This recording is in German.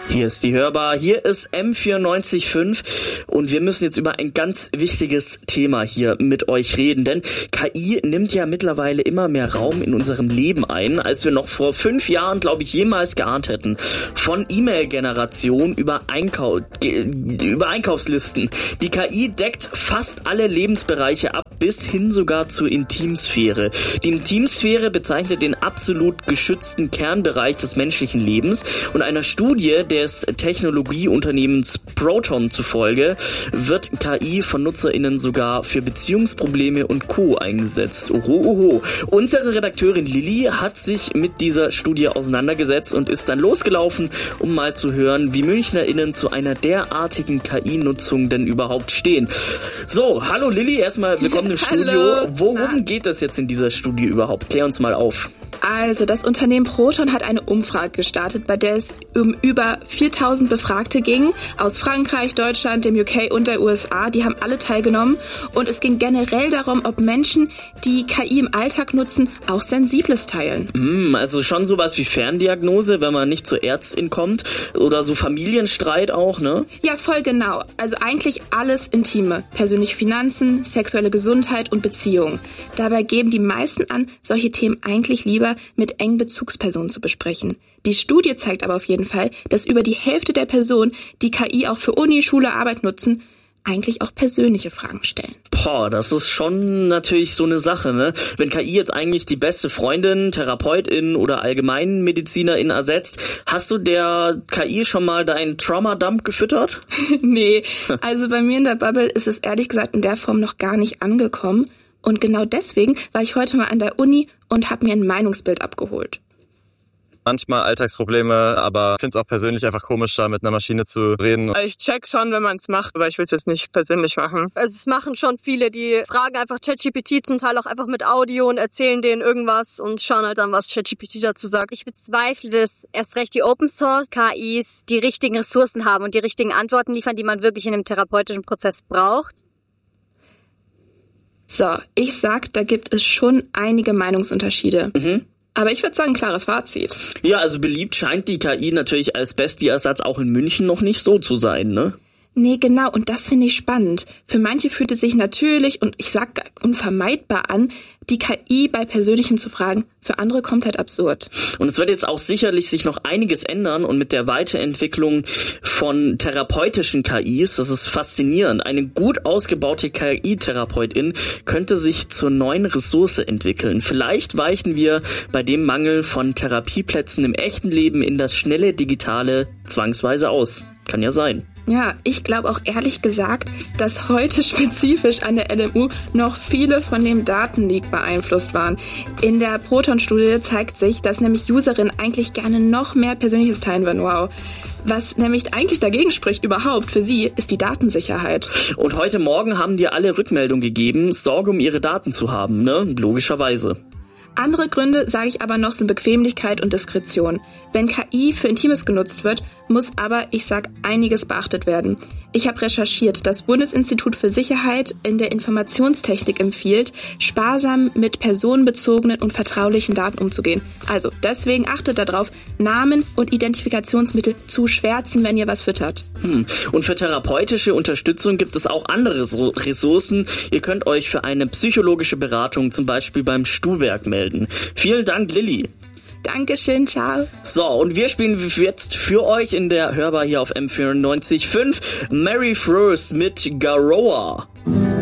Hier ist die Hörbar, hier ist M94.5 und wir müssen jetzt über ein ganz wichtiges Thema hier mit euch reden, denn KI nimmt ja mittlerweile immer mehr Raum in unserem Leben ein, als wir noch vor 5 Jahren, glaube ich, jemals geahnt hätten. Von E-Mail-Generation über Einkaufslisten. Die KI deckt fast alle Lebensbereiche ab, bis hin sogar zur Intimsphäre. Die Intimsphäre bezeichnet den absolut geschützten Kernbereich des menschlichen Lebens und einer Studie des Technologieunternehmens Proton zufolge wird KI von NutzerInnen sogar für Beziehungsprobleme und Co. eingesetzt. Oho. Unsere Redakteurin Lilly hat sich mit dieser Studie auseinandergesetzt und ist dann losgelaufen, um mal zu hören, wie MünchnerInnen zu einer derartigen KI-Nutzung denn überhaupt stehen. So, hallo Lilly, erstmal willkommen im Studio. Worum geht es jetzt in dieser Studie überhaupt? Klär uns mal auf. Also, das Unternehmen Proton hat eine Umfrage gestartet, bei der es um über 4000 Befragte ging, aus Frankreich, Deutschland, dem UK und der USA. Die haben alle teilgenommen und es ging generell darum, ob Menschen, die KI im Alltag nutzen, auch Sensibles teilen. Also schon sowas wie Ferndiagnose, wenn man nicht zur Ärztin kommt oder so Familienstreit auch, ne? Ja, voll genau. Also eigentlich alles Intime. Persönliche Finanzen, sexuelle Gesundheit und Beziehungen. Dabei geben die meisten an, solche Themen eigentlich lieber mit engen Bezugspersonen zu besprechen. Die Studie zeigt aber auf jeden Fall, dass über die Hälfte der Personen, die KI auch für Uni, Schule, Arbeit nutzen, eigentlich auch persönliche Fragen stellen. Boah, das ist schon natürlich so eine Sache, ne? Wenn KI jetzt eigentlich die beste Freundin, Therapeutin oder Allgemeinmedizinerin ersetzt, hast du der KI schon mal deinen Trauma-Dump gefüttert? Nee, also bei mir in der Bubble ist es ehrlich gesagt in der Form noch gar nicht angekommen. Und genau deswegen war ich heute mal an der Uni und habe mir ein Meinungsbild abgeholt. Manchmal Alltagsprobleme, aber ich finde es auch persönlich einfach komisch, da mit einer Maschine zu reden. Ich check schon, wenn man es macht, aber ich will es jetzt nicht persönlich machen. Also es machen schon viele, die fragen einfach ChatGPT zum Teil auch einfach mit Audio und erzählen denen irgendwas und schauen halt dann, was ChatGPT dazu sagt. Ich bezweifle, dass erst recht die Open-Source-KIs die richtigen Ressourcen haben und die richtigen Antworten liefern, die man wirklich in einem therapeutischen Prozess braucht. So, ich sag, da gibt es schon einige Meinungsunterschiede. Aber ich würde sagen, klares Fazit. Ja, also beliebt scheint die KI natürlich als Bestie-Ersatz auch in München noch nicht so zu sein, ne? Nee, genau, und das finde ich spannend. Für manche fühlt es sich natürlich und ich sag unvermeidbar an, die KI bei Persönlichem zu fragen, für andere komplett absurd. Und es wird jetzt auch sicherlich sich noch einiges ändern und mit der Weiterentwicklung von therapeutischen KIs, das ist faszinierend. Eine gut ausgebaute KI-Therapeutin könnte sich zur neuen Ressource entwickeln. Vielleicht weichen wir bei dem Mangel von Therapieplätzen im echten Leben in das schnelle Digitale zwangsweise aus. Kann ja sein. Ja, ich glaube auch ehrlich gesagt, dass heute spezifisch an der LMU noch viele von dem Datenleak beeinflusst waren. In der Proton-Studie zeigt sich, dass nämlich Userinnen eigentlich gerne noch mehr Persönliches teilen würden. Wow. Was nämlich eigentlich dagegen spricht überhaupt für sie, ist die Datensicherheit. Und heute Morgen haben dir alle Rückmeldung gegeben, Sorge um ihre Daten zu haben, ne? Logischerweise. Andere Gründe, sage ich aber noch, sind Bequemlichkeit und Diskretion. Wenn KI für Intimes genutzt wird, muss aber, ich sag, einiges beachtet werden. Ich habe recherchiert, das Bundesinstitut für Sicherheit in der Informationstechnik empfiehlt, sparsam mit personenbezogenen und vertraulichen Daten umzugehen. Also deswegen achtet darauf, Namen und Identifikationsmittel zu schwärzen, wenn ihr was füttert. Und für therapeutische Unterstützung gibt es auch andere Ressourcen. Ihr könnt euch für eine psychologische Beratung zum Beispiel beim Stuhlwerk melden. Vielen Dank, Lilly. Dankeschön, ciao. So, und wir spielen jetzt für euch in der Hörbar hier auf M94.5 Mary Frost mit Garoa.